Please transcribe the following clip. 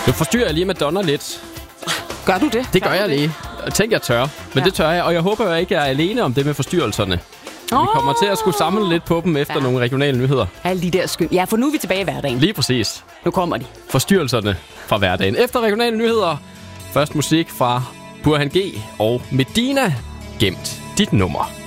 Nu forstyrrer jeg lige Madonna lidt. Gør du det? Det gør jeg lige. Tænk, jeg tør. Men det tør jeg, og jeg håber jo ikke, jeg er alene om det med forstyrrelserne. Vi kommer til at skulle samle lidt på dem efter nogle regionale nyheder. Alle de der Ja, for nu er vi tilbage i hverdagen. Lige præcis. Nu kommer de. Forstyrrelserne fra hverdagen. Efter regionale nyheder, først musik fra Burhan G og Medina. Gemt dit nummer.